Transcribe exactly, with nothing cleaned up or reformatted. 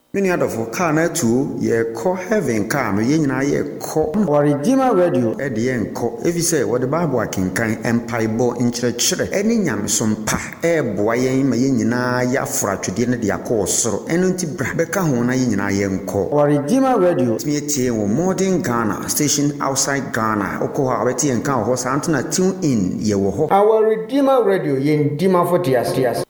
Many other for car na two ye call heaven car no yen na ye call Our Redeemer Radio e de yen call if you say what the Bible can kan empire bo in church any nyamsom pa e boa yen ma yen nyina ya fra twede ne de akọ soro eno nti bra be ka ho na yen nyina yen call Our Redeemer Radio me tie wo modern Ghana station outside Ghana okọ ha obeti yen kan ho sa antena tune in ye wo ho Our Redeemer Radio yen dima for tias tias